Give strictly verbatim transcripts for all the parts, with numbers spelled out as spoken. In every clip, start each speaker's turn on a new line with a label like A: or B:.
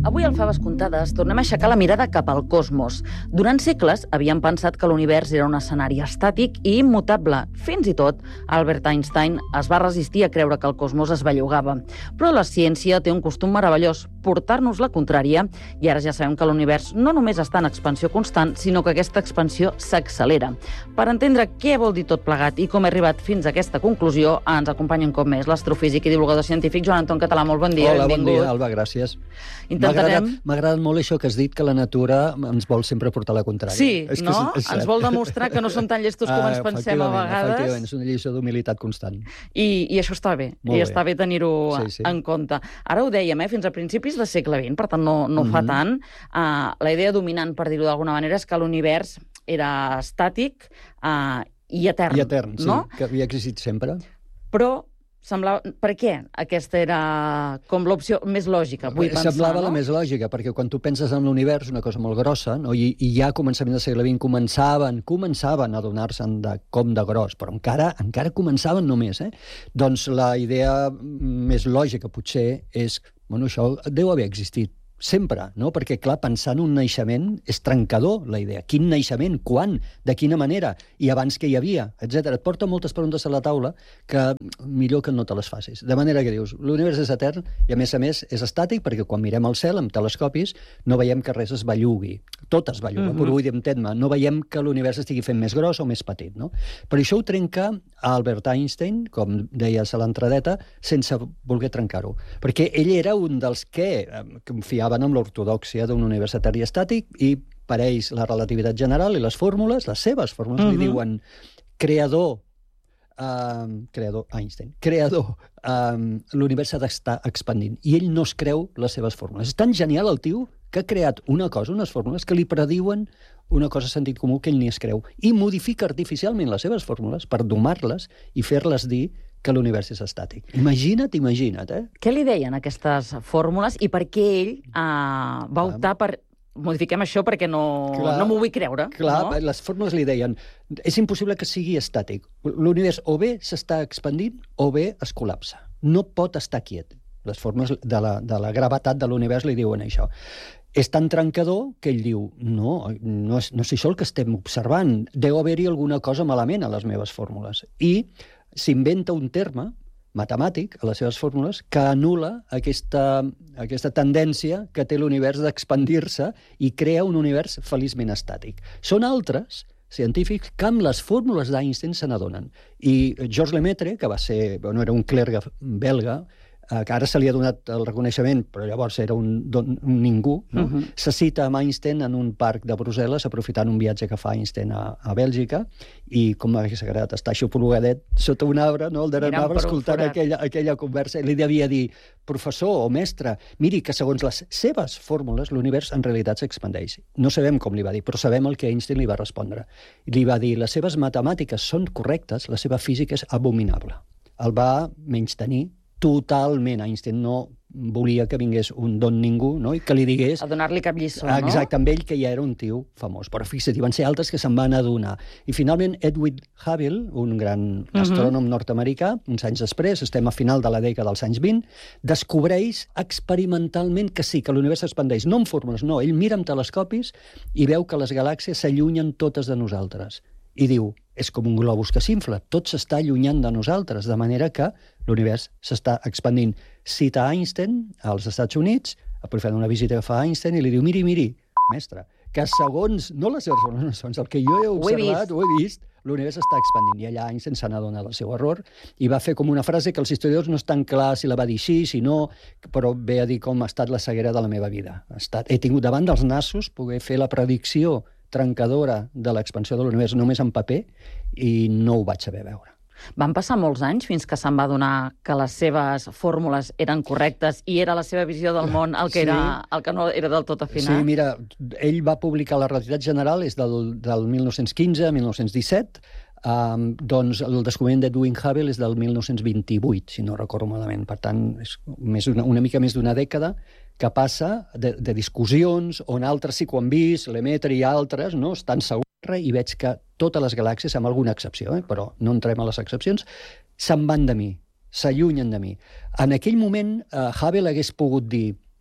A: Avui al Faves Contades tornem a aixecar la mirada cap al cosmos. Durant segles havíem pensat que l'univers era un escenari estàtic i immutable. Fins i tot, Albert Einstein es va resistir a creure que el cosmos es bellugava. Però la ciència té un costum meravellós, portar-nos la contrària, i ara ja sabem que l'univers no només està en expansió constant, sinó que aquesta expansió s'accelera. Per entendre què vol dir tot plegat i com he arribat fins a aquesta conclusió, ens acompanya un cop més l'astrofísic i divulgador científic Joan Anton Català. Molt bon dia.
B: Hola,
A: benvingut.
B: bon dia, Alba, gràcies.
A: Intentarem...
B: M'ha agradat molt això que has dit, que la natura ens vol sempre portar la contrària.
A: Sí,
B: és que
A: no?
B: És, és
A: ens vol demostrar que no som tan llestos com
B: ah,
A: ens pensem a vegades.
B: Efectivament, és una lliçó d'humilitat constant.
A: I, i això està bé,
B: Molt
A: i
B: bé.
A: està bé tenir-ho
B: Sí, sí.
A: en compte. Ara ho dèiem, eh, fins a principis del segle vint, per tant no, no
B: Mhm.
A: fa tant. Uh, la idea dominant, per dir-ho d'alguna manera, és que l'univers era estàtic uh, i etern.
B: I etern, sí,
A: no?
B: que havia existit sempre.
A: Però semblava... Per què aquesta era com l'opció més lògica, vull pensar,
B: Semblava
A: no?
B: la més lògica, perquè quan tu penses en l'univers, una cosa molt grossa, no? I, i ja a començament del segle vint començaven, començaven a donar-se'n de com de gros, però encara encara començaven només, eh? Doncs la idea més lògica, potser, és, bueno, això deu haver existit sempre, no? Perquè, clar, pensar en un naixement és trencador, la idea. Quin naixement? Quan? De quina manera? I abans què hi havia? Etcètera. Et porta moltes preguntes a la taula que millor que no te les facis. De manera que dius, l'univers és etern i, a més a més, és estàtic perquè quan mirem al cel amb telescopis no veiem que res es bellugui. Tot es belluga,
A: Mhm.
B: però vull dir, entén-me, no veiem que l'univers estigui fent més gros o més petit, no? Per això ho trenca Albert Einstein, com deies a l'entradeta, sense voler trencar-ho. Perquè ell era un dels que eh, confiaven en l'ortodòxia d'un univers etern i estàtic, i per ells la relativitat general i les fórmules, les seves fórmules,
A: Mhm.
B: li diuen creador, eh, creador, Einstein, creador, eh, l'univers s'ha d'estar expandint, i ell no es creu les seves fórmules. És tan genial el tio que ha creat una cosa, unes fórmules, que li prediuen una cosa de sentit comú que ell ni es creu, i modifica artificialment les seves fórmules per domar-les i fer-les dir que l'univers és estàtic. Imagina't, imagina't, eh?
A: Què li deien aquestes fórmules i per què ell uh, va optar per... Modifiquem això perquè no,
B: Clar.
A: no m'ho vull creure.
B: Clar,
A: no?
B: les fórmules li deien és impossible que sigui estàtic. L'univers o bé s'està expandint o bé es col·lapsa. No pot estar quiet. Les fórmules de la, de la gravetat de l'univers li diuen això. És tan trencador que ell diu no, no és, no és això el que estem observant. Deu haver-hi alguna cosa malament a les meves fórmules. I s'inventa un terme matemàtic a les seves fórmules que anul·la aquesta, aquesta tendència que té l'univers d'expandir-se i crea un univers feliçment estàtic. Són altres científics que amb les fórmules d'Einstein se n'adonen. I Georges Lemaitre, que va ser, bueno, era un clergue belga, eh, que ara se li ha donat el reconeixement, però llavors era un, don, un ningú, no?
A: Uh-huh.
B: Se cita amb Einstein en un parc de Brussel·les, aprofitant un viatge que fa Einstein a, a Bèlgica, i com m'hagués agradat estar aixoplugadet sota un arbre, no? Al darrere d'un
A: Mirant
B: arbre,
A: per un
B: escoltant
A: forat.
B: aquella, aquella conversa. Li devia dir, professor o mestre, miri que segons les seves fórmules l'univers en realitat s'expandeix. No sabem com li va dir, però sabem el que Einstein li va respondre. Li va dir, les seves matemàtiques són correctes, la seva física és abominable. El va menystenir totalment. Einstein no volia que vingués un don ningú, no? I que li digués...
A: A donar-li cap lliçó, no?
B: Exacte, amb ell, que ja era un tio famós. Però fixa't, hi van ser altres que se'n van adonar. I finalment Edwin Hubble, un gran astrònom nord-americà, uns anys després, estem a final de la dècada dels anys vint, descobreix experimentalment que sí, que l'univers s'expandeix. No amb fórmules, no. Ell mira amb telescopis i veu que les galàxies s'allunyen totes de nosaltres. I diu, és com un globus que s'infla, tot s'està allunyant de nosaltres, de manera que l'univers s'està expandint. Cita Einstein als Estats Units, aprofitant una visita que fa Einstein, i li diu, miri, miri, mestre, que segons, no les seves fórmules, segons el que jo he observat, ho he vist, l'univers està expandint. I allà Einstein se n'adona del seu error i va fer com una frase que els historiadors no estan clars si la va dir així, si no, però ve a dir com ha estat la ceguera de la meva vida. Ha estat, he tingut davant dels nassos poder fer la predicció trencadora de l'expansió de l'univers només en paper i no ho vaig saber veure.
A: Van passar molts anys fins que se'n va adonar que les seves fórmules eren correctes i era la seva visió del món el que,
B: Sí.
A: era, el que no era del tot afinat?
B: Sí, mira, ell va publicar la relativitat general, és del, del mil nou-cents quinze a mil nou-cents disset, um, doncs el descobriment d'Edwin Hubble és del mil nou-cents vint-i-vuit, si no recordo malament. Per tant, és més una, una mica més d'una dècada que passa de, de discussions on altres sí que ho han vist, Lemaitre i altres, no? Estan segurs, i veig que totes les galàxies, amb alguna excepció, eh? Però no entrem a les excepcions, se'n van de mi, s'allunyen de mi. En aquell moment, eh, Hubble hagués pogut dir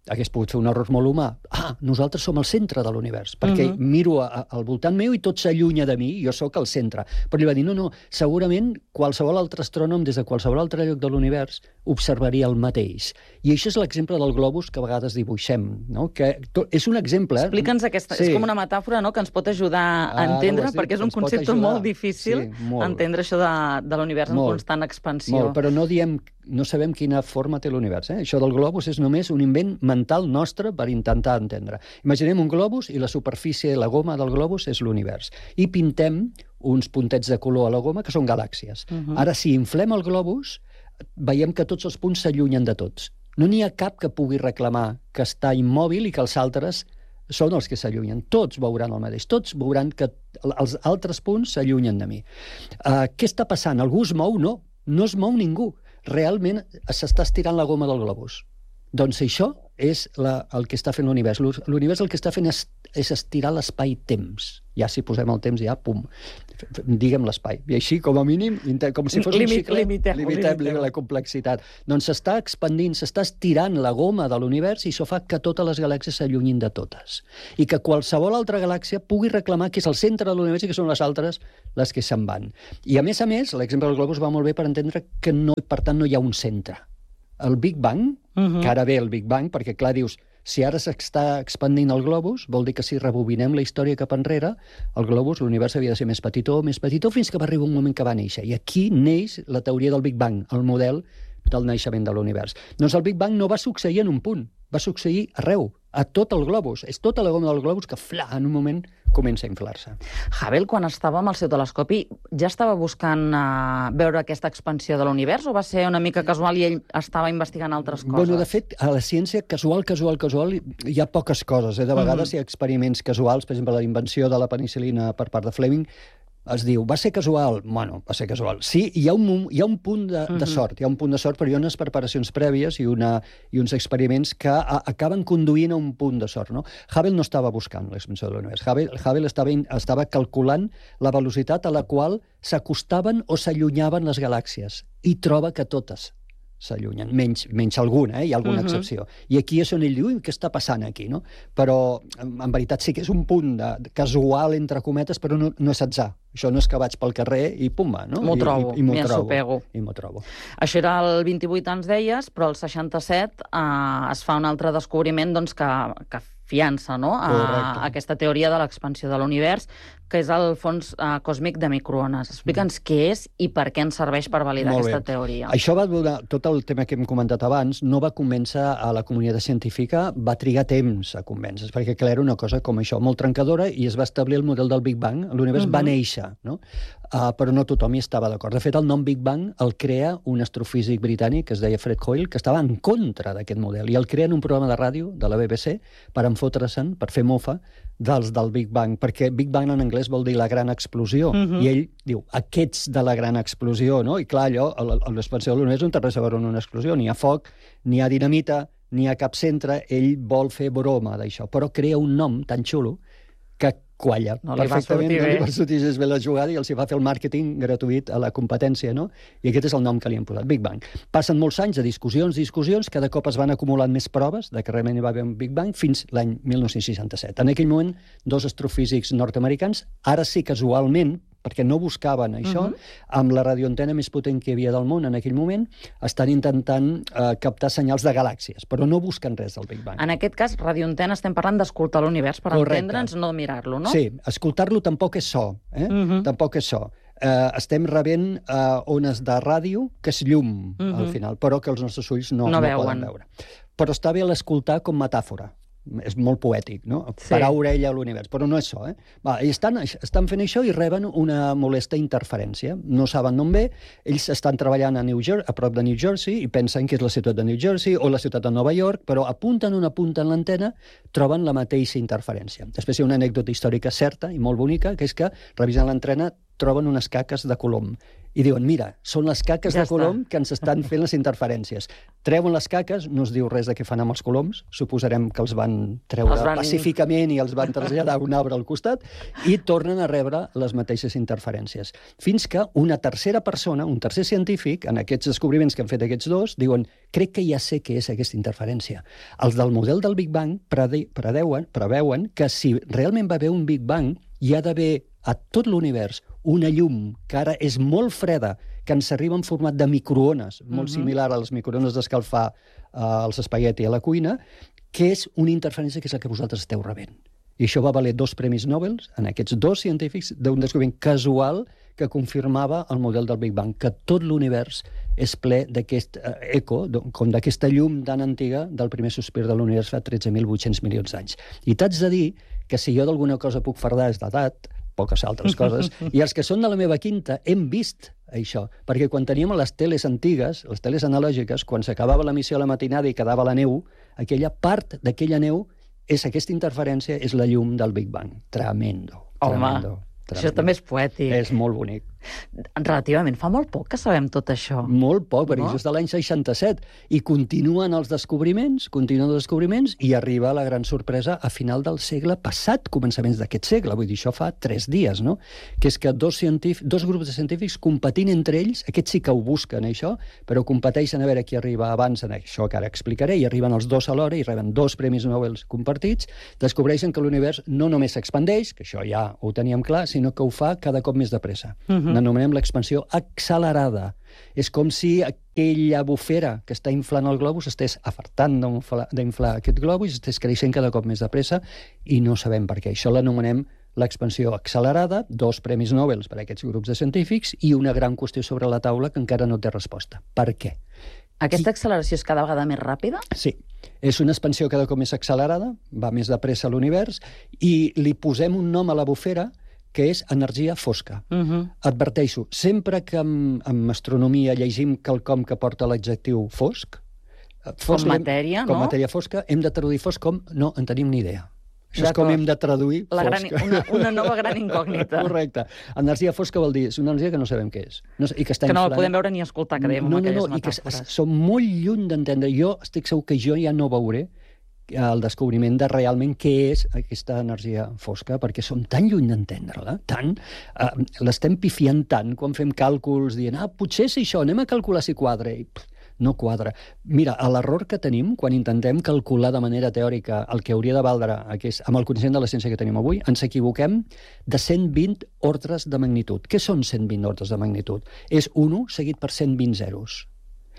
B: hagués pogut fer un error molt humà. Ah, nosaltres som el centre de l'univers, perquè uh-huh. miro a, a, al voltant meu i tot s'allunya de mi, jo sóc el centre. Però li va dir, no, no, segurament qualsevol altre astrònom des de qualsevol altre lloc de l'univers observaria el mateix. I això és l'exemple del globus que a vegades dibuixem, no? Que to, és un exemple... Eh?
A: Explica'ns aquesta... Sí. És com una metàfora, no?, que ens pot ajudar a
B: ah,
A: entendre,
B: no dit,
A: perquè és un concepte molt difícil
B: sí, molt.
A: entendre això de, de l'univers en constant expansió.
B: Molt, però no diem... No sabem quina forma té l'univers. Eh? Això del globus és només un invent mental nostre per intentar entendre. Imaginem un globus i la superfície, la goma del globus és l'univers. I pintem uns puntets de color a la goma que són galàxies. Uh-huh. Ara, si inflem el globus, veiem que tots els punts s'allunyen de tots. No n'hi ha cap que pugui reclamar que està immòbil i que els altres són els que s'allunyen. Tots veuran el mateix. Tots veuran que els altres punts s'allunyen de mi. Uh, què està passant? Algú es mou? No. No es mou ningú. Realment s'està estirant la goma del globus. Doncs això és la, el que està fent l'univers. L'univers el que està fent és, és estirar l'espai-temps. Ja si posem el temps, ja, pum, diguem l'espai. I així, com a mínim, com si fos
A: Limit,
B: un xiclet,
A: limitem,
B: limitem, limitem la complexitat. Doncs s'està expandint, s'està estirant la goma de l'univers i això fa que totes les galàxies s'allunyin de totes. I que qualsevol altra galàxia pugui reclamar que és el centre de l'univers i que són les altres les que se'n van. I a més a més, l'exemple del globus va molt bé per entendre que no, per tant no hi ha un centre. El Big Bang, uh-huh. que ara ve el Big Bang, perquè clar, dius, si ara s'està expandint el globus, vol dir que si rebobinem la història cap enrere, el globus, l'univers havia de ser més petitó, més petitó, fins que va arribar un moment que va néixer. I aquí neix la teoria del Big Bang, el model del naixement de l'univers. Doncs el Big Bang no va succeir en un punt, va succeir arreu, a tot el globus. És tota la goma del globus que, fla, en un moment comença a inflar-se.
A: Hubble, quan estava amb el seu telescopi, ja estava buscant uh, veure aquesta expansió de l'univers o va ser una mica casual i ell estava investigant altres coses?
B: Bueno, de fet, a la ciència, casual, casual, casual, hi ha poques coses. Eh? De vegades mm-hmm. hi ha experiments casuals, per exemple, la invenció de la penicil·lina per part de Fleming, es diu, va ser casual? Bueno, va ser casual. Sí, hi ha un, hi ha un punt de, de sort, hi ha un punt de sort, però hi ha unes preparacions prèvies i, una, i uns experiments que a, acaben conduint a un punt de sort. No? Hubble no estava buscant l'expansió de l'univers. Hubble, Hubble estava, estava calculant la velocitat a la qual s'acostaven o s'allunyaven les galàxies i troba que totes s'allunyen, menys, menys alguna, eh? Hi ha alguna uh-huh. excepció. I aquí és on ell diu, què està passant aquí, no? Però, en, en veritat, sí que és un punt de, de casual, entre cometes, però no, no és atzar. Això no és que vaig pel carrer i pum, va, no?
A: M'ho trobo,
B: I, i, i
A: m'hi ensopego.
B: I m'ho trobo.
A: Això era el vint-i-vuit, ens deies, però el seixanta-set eh, es fa un altre descobriment doncs, que, que fiança, no?, a, a aquesta teoria de l'expansió de l'univers, que és el fons uh, còsmic de microones. Explica'ns mm. què és i per què ens serveix per validar
B: Molt
A: aquesta
B: bé.
A: teoria.
B: Això va donar, tot el tema que hem comentat abans, no va convèncer a la comunitat científica, va trigar temps a convèncer, perquè clar, era una cosa com això, molt trencadora, i es va establir el model del Big Bang. L'univers uh-huh. va néixer, no? Uh, però no tothom hi estava d'acord. De fet, el nom Big Bang el crea un astrofísic britànic que es deia Fred Hoyle, que estava en contra d'aquest model, i el crea en un programa de ràdio de la B B C per enfotre-se'n, per fer mofa, dels del Big Bang, perquè Big Bang en anglès vol dir la gran explosió, uh-huh. i ell diu, aquests de la gran explosió, no? I clar, allò, l'expansió de l'univers no té res a veure amb una explosió, ni hi ha foc, ni hi ha dinamita, ni hi ha cap centre, ell vol fer broma d'això, però crea un nom tan xulo que qualla.
A: No li va sortir bé.
B: No li va sortir bé la jugada i els hi va fer el màrqueting gratuït a la competència, no? I aquest és el nom que li han posat, Big Bang. Passen molts anys de discussions, discussions, cada cop es van acumulant més proves de que realment hi va haver un Big Bang fins l'any mil nou-cents seixanta-set. En aquell moment, dos astrofísics nord-americans, ara sí casualment, perquè no buscaven això, uh-huh. amb la radioantena més potent que hi havia del món en aquell moment, estan intentant eh, captar senyals de galàxies, però no busquen res del Big Bang.
A: En aquest cas, radioantena estem parlant d'escoltar l'univers per Correcte. entendre'ns, no mirar-lo, no?
B: Sí, escoltar-lo tampoc és so, eh? Uh-huh. Tampoc és so. Eh, estem rebent eh, ones de ràdio, que és llum, uh-huh. al final, però que els nostres ulls no,
A: no,
B: no
A: veuen.
B: poden veure. Però està bé l'escoltar com metàfora. És molt poètic, no?
A: Sí.
B: Parar orella a l'univers, però no és això, eh? Va, i estan, estan fent això i reben una molesta interferència. No saben d'on ve, ells estan treballant a, New Jer- a prop de New Jersey i pensen que és la ciutat de New Jersey o la ciutat de Nova York, però apunten una punta en l'antena, troben la mateixa interferència. Després hi ha una anècdota històrica certa i molt bonica, que és que, revisant l'antena, troben unes caques de colom. i diuen, mira, són les caques
A: Ja
B: de colom
A: està.
B: que ens estan fent les interferències. Treuen les caques, no es diu res de què fan amb els coloms, suposarem que els van treure
A: Els van-
B: pacíficament i els van traslladar a un arbre al costat, i tornen a rebre les mateixes interferències. Fins que una tercera persona, un tercer científic, en aquests descobriments que han fet aquests dos, diuen, crec que ja sé què és aquesta interferència. Els del model del Big Bang prede predeuen, preveuen que si realment va haver un Big Bang, hi ha d'haver a tot l'univers una llum que ara és molt freda, que ens arriba en format de microones, molt
A: Mhm.
B: similar a les microones d'escalfar uh, els espagueti a la cuina, que és una interferència que és la que vosaltres esteu rebent. I això va valer dos premis Nobel en aquests dos científics d'un descobriment casual que confirmava el model del Big Bang, que tot l'univers és ple d'aquest uh, eco, com d'aquesta llum tan antiga del primer sospir de l'univers fa tretze mil vuit-cents milions d'anys. I t'haig de dir que si jo d'alguna cosa puc fardar és d'edat, poques altres coses, i els que són de la meva quinta hem vist això, perquè quan teníem les teles antigues, les teles analògiques, quan s'acabava l'emissió a la matinada i quedava la neu, aquella part d'aquella neu és aquesta interferència, és la llum del Big Bang. Tremendo.
A: Home,
B: tremendo,
A: això també és poètic.
B: És molt bonic.
A: Relativament, fa molt poc que sabem tot això.
B: Molt poc, perquè
A: No?
B: això és de l'any seixanta-set. I continuen els descobriments, continuen els descobriments, i arriba la gran sorpresa a final del segle passat, començaments d'aquest segle. Vull dir, això fa tres dies, no? Que és que dos, científics, dos grups de científics competint entre ells, aquests sí que ho busquen, això, però competeixen a veure qui arriba abans en això que ara explicaré, i arriben els dos alhora i reben dos premis Nobel compartits, descobreixen que l'univers no només s'expandeix, que això ja ho teníem clar, sinó que ho fa cada cop més de pressa.
A: Mhm.
B: N'anomenem l'expansió accelerada. És com si aquella bufera que està inflant el globus estés afartant d'inflar, d'inflar aquest globus i estés creixent cada cop més de pressa i no sabem per què. Això l'anomenem l'expansió accelerada, dos premis Nobel per a aquests grups de científics i una gran qüestió sobre la taula que encara no té resposta. Per què?
A: Aquesta acceleració és cada vegada més ràpida?
B: Sí, és una expansió cada cop més accelerada, va més de pressa a l'univers, i li posem un nom a la bufera que és energia fosca.
A: Uh -huh.
B: Adverteixo, sempre que en, en astronomia llegim quelcom que porta l'adjectiu fosc, fosc
A: Com matèria,
B: com
A: no?
B: matèria fosca, hem de traduir fosc com no en tenim ni idea. Això és
A: D'acord.
B: com hem de traduir
A: La gran,
B: fosc.
A: una, una nova gran incògnita.
B: Correcte. Energia fosca vol dir, és una energia que no sabem què és. No, i que està
A: Que no la
B: inflant.
A: podem veure ni escoltar, que dèiem amb
B: no, no,
A: aquelles
B: no, i que
A: metàfores.
B: s- som molt lluny d'entendre. Jo estic segur que jo ja no veuré el descobriment de realment què és aquesta energia fosca, perquè som tan lluny d'entendre-la, tant, eh, l'estem pifiant tant quan fem càlculs dient, ah, potser és això, anem a calcular si quadra, i pff, no quadra. Mira, l'error que tenim quan intentem calcular de manera teòrica el que hauria de valdre aquest, amb el coneixement de la ciència que tenim avui, ens equivoquem de cent vint ordres de magnitud. Què són cent vint ordres de magnitud? És un seguit per cent vint zeros.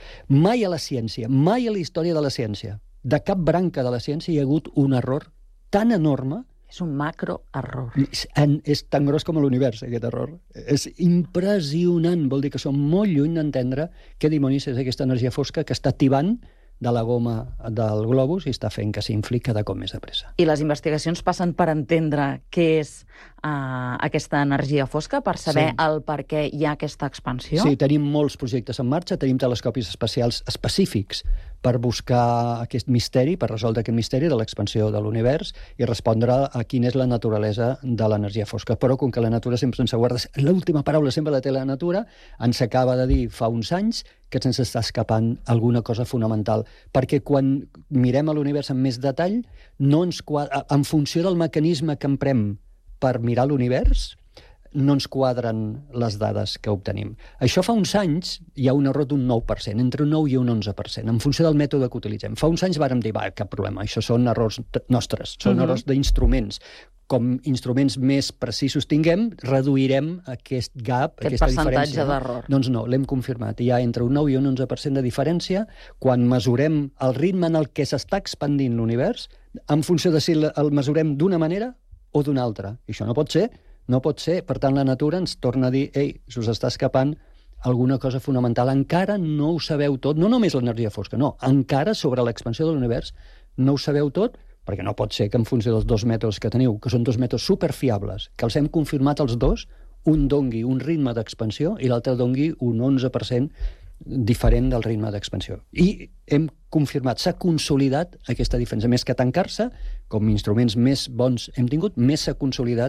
B: Mai a la ciència, mai a la història de la ciència, de cap branca de la ciència hi ha hagut un error tan enorme.
A: És un macroerror.
B: És, en, és tan gros com l'univers, aquest error. És impressionant, vol dir que som molt lluny d'entendre què dimonis és aquesta energia fosca que està tibant de la goma del globus i està fent que s'infli cada cop més de pressa.
A: I les investigacions passen per entendre què és uh, aquesta energia fosca, per saber
B: Sí.
A: el per què hi ha aquesta expansió?
B: Sí, tenim molts projectes en marxa, tenim telescopis espacials específics per buscar aquest misteri, per resoldre aquest misteri de l'expansió de l'univers i respondre a quina és la naturalesa de l'energia fosca. Però com que la natura sempre ens guarda, l'última paraula sempre la té la natura, ens acaba de dir fa uns anys que se'ns està escapant alguna cosa fonamental, perquè quan mirem a l'univers amb més detall, no ens quadra, en funció del mecanisme que emprem per mirar l'univers, no ens quadren les dades que obtenim. Això fa uns anys hi ha un error d'un nou per cent, entre un nou i un onze per cent, en funció del mètode que utilitzem. Fa uns anys vàrem dir, va, cap problema, això són errors nostres, són
A: Mhm.
B: errors d'instruments. Com instruments més precisos tinguem, reduirem aquest gap,
A: Aquest
B: aquesta
A: percentatge
B: diferència. No?
A: d'error.
B: Doncs no, l'hem confirmat. Hi ha entre un nou i un onze per cent de diferència quan mesurem el ritme en el què s'està expandint l'univers, en funció de si el el mesurem d'una manera o d'una altra. I això no pot ser, no pot ser. Per tant, la natura ens torna a dir, ei, s'us està escapant alguna cosa fonamental. Encara no ho sabeu tot, no només l'energia fosca, no, encara sobre l'expansió de l'univers no ho sabeu tot, perquè no pot ser que en funció dels dos mètodes que teniu, que són dos mètodes superfiables, que els hem confirmat els dos, un dongui un ritme d'expansió i l'altre dongui un onze per cent diferent del ritme d'expansió. I hem confirmat, s'ha consolidat aquesta diferència. Més que tancar-se, com instruments més bons hem tingut, més s'ha consolidat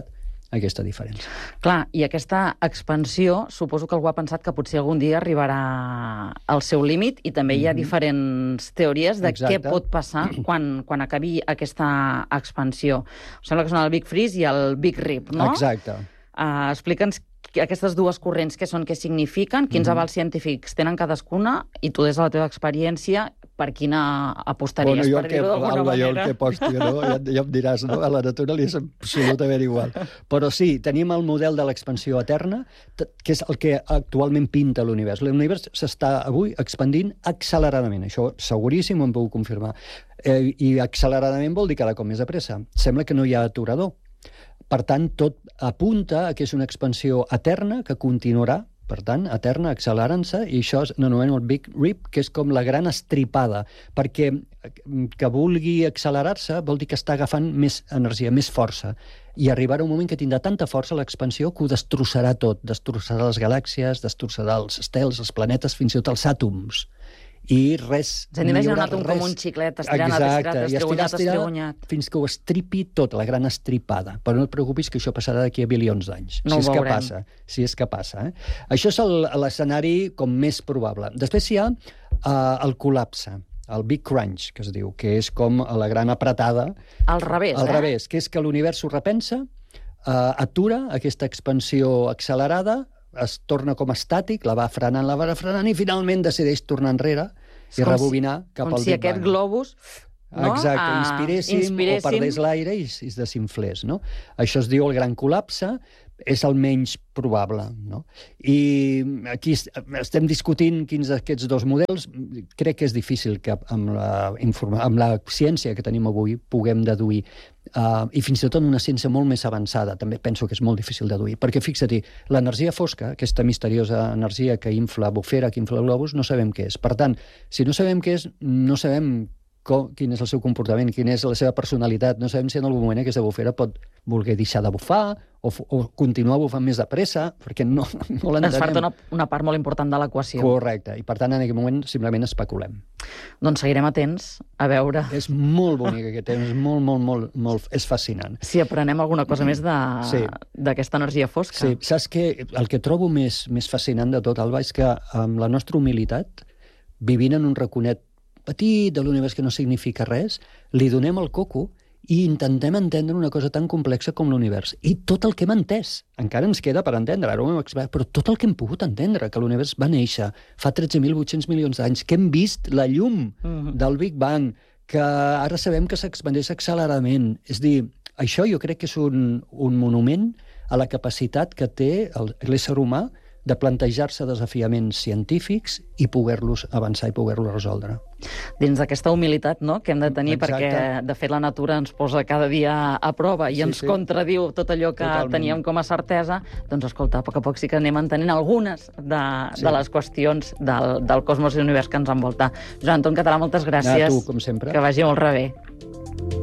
B: aquesta diferència.
A: Clar, i aquesta expansió, suposo que algú ha pensat que potser algun dia arribarà al seu límit, i també hi ha mm-hmm. diferents teories de Exacte. Què pot passar quan, quan acabi aquesta expansió. Em sembla que són el Big Freeze i el Big Rip, no?
B: Exacte.
A: Uh, Explica'ns aquestes dues corrents, què són, què signifiquen, quins mm-hmm. avals científics tenen cadascuna, i tu, des de la teva experiència, per quina apostaries,
B: bueno,
A: per dir-ho d'alguna
B: Alba,
A: manera?
B: Jo el que aposto, no? ja, ja em diràs, no? A la natura li és absolutament igual. Però sí, tenim el model de l'expansió eterna, que és el que actualment pinta l'univers. L'univers s'està avui expandint acceleradament, això seguríssim ho em puc confirmar. Eh, I acceleradament vol dir cada cop més de pressa. Sembla que no hi ha aturador. Per tant, tot apunta a que és una expansió eterna que continuarà, per tant, eterna, accelerant-se, i això s'anomena el Big Rip, que és com la gran estripada, perquè que vulgui accelerar-se vol dir que està agafant més energia, més força, i arribarà un moment que tindrà tanta força l'expansió que ho destrossarà tot, destrossarà les galàxies, destrossarà els estels, els planetes, fins i tot els àtoms. I res...
A: Ens hem d'imaginar un àtom com un xiclet, estirat, estirat, estrigunyat, estrigunyat.
B: Fins que ho estripi tot, la gran estripada. Però no et preocupis que això passarà d'aquí a bilions d'anys.
A: No
B: si és
A: ho
B: que
A: veurem.
B: passa. Si és que passa. Eh? Això és l'escenari com més probable. Després hi ha uh, el col·lapse, el Big Crunch, que es diu, que és com la gran apretada.
A: Al revés,
B: Al
A: eh?
B: revés, que és que l'univers s'ho repensa, uh, atura aquesta expansió accelerada, es torna com estàtic, la va frenant, la va frenant, i finalment decideix tornar enrere i rebobinar
A: si,
B: cap al Big Bang.
A: Com si aquest globus... No?
B: Exacte,
A: Ah,
B: inspiréssim,
A: inspiréssim
B: o perdés l'aire i, i es desinflés. No? Això es diu el gran col·lapse, és el menys probable. No? I aquí estem discutint quins d'aquests dos models. Crec que és difícil que amb la, informa amb la ciència que tenim avui puguem deduir, uh, i fins i tot en una ciència molt més avançada, també penso que és molt difícil deduir, perquè fixa-t'hi, l'energia fosca, aquesta misteriosa energia que infla bufera, que infla globus, no sabem què és. Per tant, si no sabem què és, no sabem Com, quin és el seu comportament, quina és la seva personalitat. No sabem si en algun moment aquesta bufera pot voler deixar de bufar o, o continuar bufant més de pressa, perquè no, no l'entenem.
A: Ens falta una, una part molt important de l'equació.
B: Correcte, i per tant en aquest moment simplement especulem.
A: Doncs seguirem atents a veure...
B: És molt bonic aquest temps, és molt, molt, molt, molt... és fascinant.
A: Si aprenem alguna cosa més d'aquesta sí. energia fosca.
B: Sí, saps què? El que trobo més, més fascinant de tot, Alba, és que amb la nostra humilitat, vivint en un raconet petit de l'univers que no significa res, li donem el coco i intentem entendre una cosa tan complexa com l'univers. I tot el que hem entès, encara ens queda per entendre, ara ho hem explicat, però tot el que hem pogut entendre, que l'univers va néixer fa tretze mil vuit-cents milions d'anys, que hem vist la llum mm-hmm. del Big Bang, que ara sabem que s'expandeix acceleradament. És dir, això jo crec que és un, un monument a la capacitat que té l'ésser humà de plantejar-se desafiaments científics i poder-los avançar i poder-los resoldre.
A: Dins d'aquesta humilitat, no?, que hem de tenir, Exacte. Perquè, de fet, la natura ens posa cada dia a prova i sí, ens sí. contradiu tot allò que Totalment. Teníem com a certesa, doncs, escolta, a poc a poc sí que anem entenent algunes de, sí. de les qüestions del, del cosmos i l'univers que ens envolta. Joan Anton Català, moltes gràcies.
B: A tu, com sempre.
A: Que vagi molt rebé.